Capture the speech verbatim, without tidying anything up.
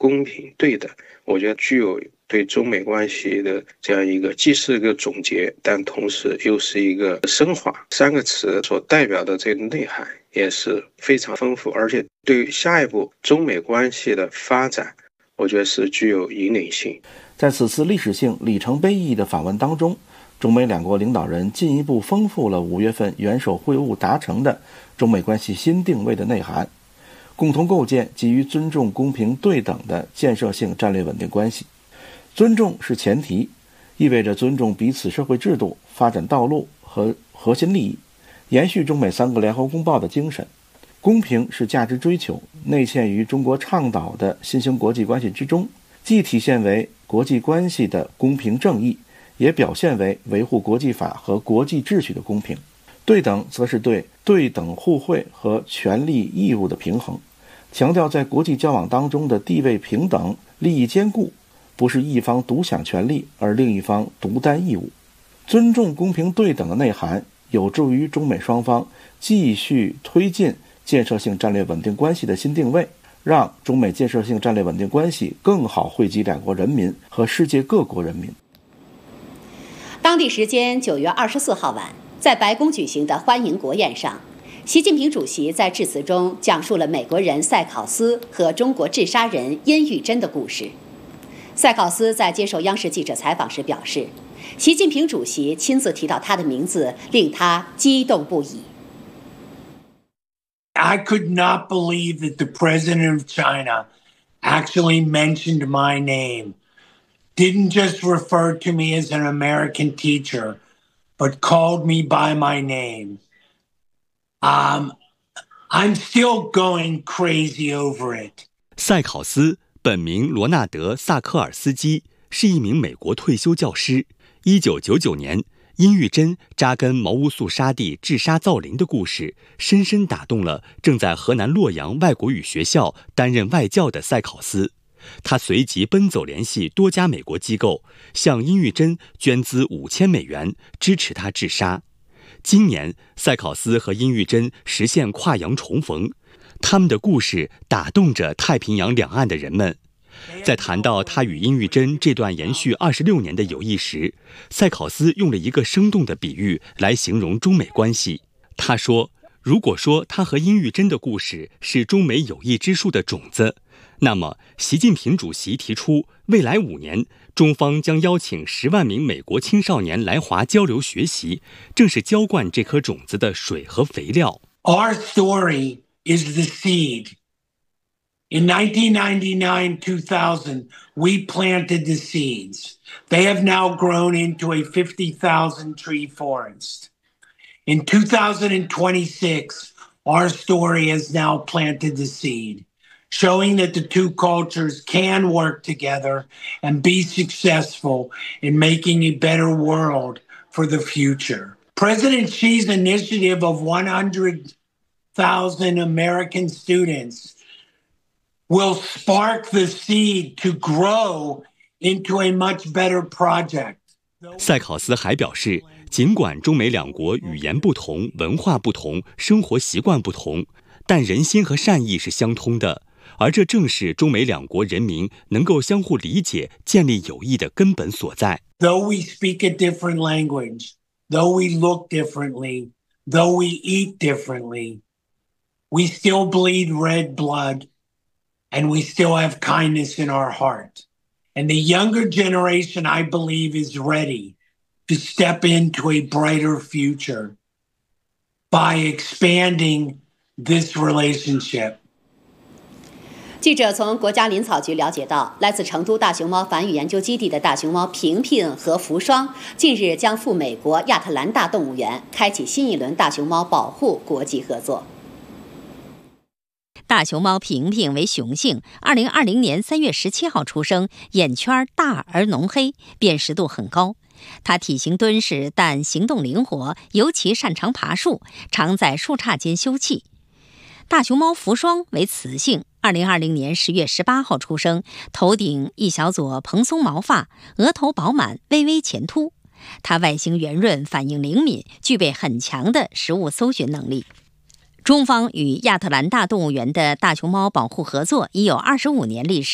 公平对等，我觉得具有对中美关系的这样一个既是一个总结，但同时又是一个升华。三个词所代表的这个内涵也是非常丰富，而且对于下一步中美关系的发展，我觉得是具有引领性。 在此次历史性里程碑意义的访问当中，中美两国领导人进一步丰富了五月份元首会晤达成的中美关系新定位的内涵，共同构建基于尊重、公平、对等的建设性战略稳定关系。尊重是前提，意味着尊重彼此社会制度、发展道路和核心利益，延续中美三个联合公报的精神。公平是价值追求，内嵌于中国倡导的新兴国际关系之中，既体现为国际关系的公平正义，也表现为维护国际法和国际秩序的公平。对等则是对对等互惠和权利义务的平衡，强调在国际交往当中的地位平等、利益兼顾，不是一方独享权利而另一方独担义务。尊重、公平、对等的内涵有助于中美双方继续推进建设性战略稳定关系的新定位，让中美建设性战略稳定关系更好惠及两国人民和世界各国人民。 当地时间九月二十四号晚，在白宫举行的欢迎国宴上，习近平主席在致辞中讲述了美国人塞考斯和中国智杀人殷玉珍的故事。塞考斯在接受央视记者采访时表示，习近平主席亲自提到他的名字，令他激动不已。 I could not believe that the president of China actually mentioned my name, didn't just refer to me as an American teacher, but called me by my name. Um, I'm still going crazy over it. 塞考斯本名罗纳德·萨科尔斯基，是一名美国退休教师。一九九九年，殷玉珍扎根毛乌素沙地治沙造林的故事，深深打动了正在河南洛阳外国语学校担任外教的塞考斯。他随即奔走联系多家美国机构，向殷玉珍捐资五千美元，支持他治沙。今年，塞考斯和殷玉珍实现跨洋重逢，他们的故事打动着太平洋两岸的人们。在谈到他与殷玉珍这段延续二十六年的友谊时，塞考斯用了一个生动的比喻来形容中美关系。他说，如果说他和殷玉珍的故事是中美友谊之树的种子，那么习近平主席提出未来五年中方将邀请十万名美国青少年来华交流学习，正是浇灌这颗种子的水和肥料。 Our story is the seed. In nineteen ninety-nine to two thousand, we planted the seeds. They have now grown into a fifty thousand tree forest. In two thousand twenty-six, our story has now planted the seed, showing that the two cultures can work together and be successful in making a better world for the future. President Xi's initiative of one hundred thousand American students will spark the seed to grow into a much better project. 塞考斯还表示，尽管中美两国语言不同、文化不同、生活习惯不同，但人心和善意是相通的，而这正是中美两国人民能够相互理解、建立友谊的根本所在。 Though we speak a different language, though we look differently, though we eat differently, we still bleed red blood, and we still have kindness in our heart. And the younger generation, I believe, is ready to step into a brighter future by expanding this relationship. 记者从国家林草局了解到，来自成都大熊猫繁育研究基地的大熊猫平平和福双近日将赴美国亚特兰大动物园，开启新一轮大熊猫保护国际合作。 大熊猫平平为雄性，二零二零年三月十七号出生，眼圈大而浓黑，辨识度很高。它体型敦实，但行动灵活，尤其擅长爬树，常在树杈间休憩。大熊猫福双为雌性，二零二零年十月十八号出生，头顶一小撮蓬松毛发，额头饱满，微微前凸。它外形圆润，反应灵敏，具备很强的食物搜寻能力。中方与亚特兰大动物园的大熊猫保护合作已有二十五年历史。